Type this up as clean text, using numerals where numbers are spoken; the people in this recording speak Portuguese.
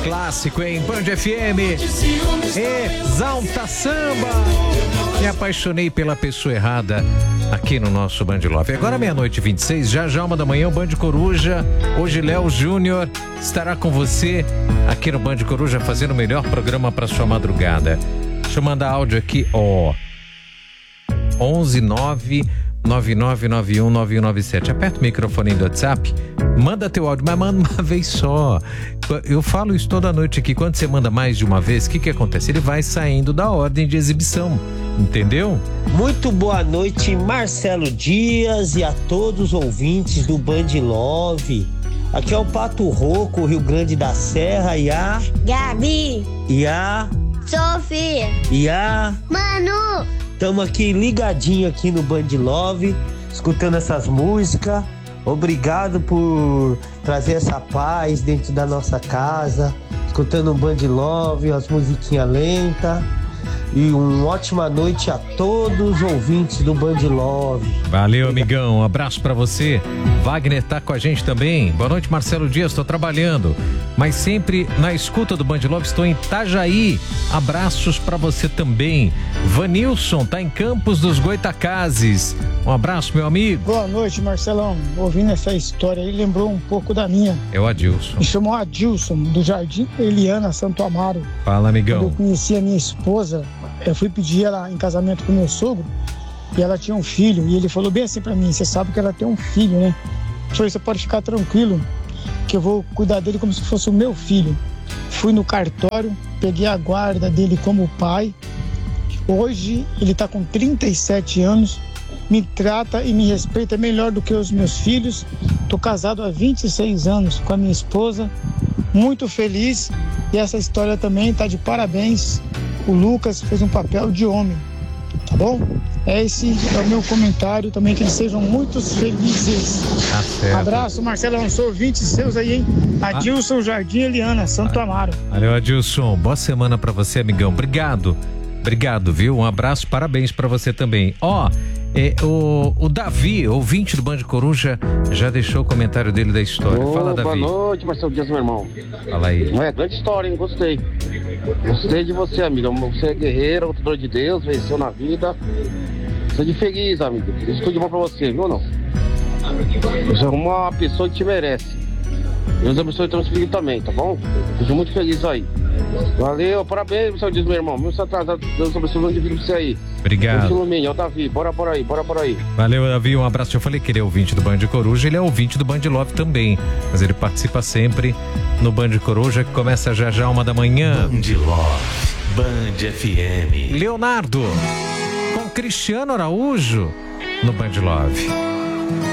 Clássico em Band FM. Exalta Samba. Me apaixonei pela pessoa errada aqui no nosso Band Love. Agora 00:26, já 1h, o Band Coruja. Hoje Léo Júnior estará com você aqui no Band Coruja fazendo o melhor programa para sua madrugada. Deixa eu mandar áudio aqui, 11999919197. Aperta o microfone do WhatsApp, manda teu áudio, mas manda uma vez só. Eu falo isso toda noite aqui. Quando você manda mais de uma vez, o que acontece? Ele vai saindo da ordem de exibição, entendeu? Muito boa noite, Marcelo Dias, e a todos os ouvintes do Band Love. Aqui é o Pato Roco, Rio Grande da Serra, e a Gabi, e a Sofia, e a Manu. Estamos aqui ligadinho aqui no Band Love, escutando essas músicas. Obrigado por trazer essa paz dentro da nossa casa, escutando o Band Love, as musiquinhas lentas. E uma ótima noite a todos os ouvintes do Band Love. Valeu, amigão. Um abraço pra você. Wagner tá com a gente também. Boa noite, Marcelo Dias. Tô trabalhando, mas sempre na escuta do Band Love. Estou em Itajaí. Abraços pra você também. Vanilson tá em Campos dos Goitacazes. Um abraço, meu amigo. Boa noite, Marcelão. Ouvindo essa história aí, lembrou um pouco da minha. É o Adilson. Me chamou Adilson, do Jardim Eliana, Santo Amaro. Fala, amigão. Quando eu conheci a minha esposa, eu fui pedir ela em casamento com meu sogro, e ela tinha um filho, e ele falou bem assim pra mim: você sabe que ela tem um filho, né? Eu falei: você pode ficar tranquilo, que eu vou cuidar dele como se fosse o meu filho. Fui no cartório, peguei a guarda dele como pai. Hoje ele tá com 37 anos, me trata e me respeita melhor do que os meus filhos. Tô casado há 26 anos com a minha esposa, muito feliz, e essa história também tá de parabéns. O Lucas fez um papel de homem, tá bom? Esse é o meu comentário também, que eles sejam muito felizes. Tá certo. Abraço, Marcelão, sou ouvinte seus aí, hein? Adilson, Jardim Eliana, Santo Amaro. Valeu, Adilson. Boa semana pra você, amigão. Obrigado, viu? Um abraço, parabéns pra você também. O Davi, ouvinte do Band Coruja, já deixou o comentário dele da história. Fala, Davi. Boa noite, Marcelo Dias, meu irmão. Fala aí. Grande história, hein? Gostei de você, amigo. Você é guerreiro, lutador de Deus, venceu na vida. Você de feliz, amigo. Isso tudo de bom pra você, viu ou não? Você é uma pessoa que te merece. Deus abençoe o teu filho também, tá bom? Fico muito feliz aí. Valeu, parabéns, Marcelo Dias, meu irmão. Deus abençoe o vida pra você aí. Obrigado. É o Davi, bora por aí. Valeu, Davi, um abraço. Eu falei que ele é ouvinte do Band Coruja, ele é ouvinte do Band Love também, mas ele participa sempre no Band Coruja, que começa já 1h. Band Love, Band FM. Leonardo, com Cristiano Araújo no Band Love.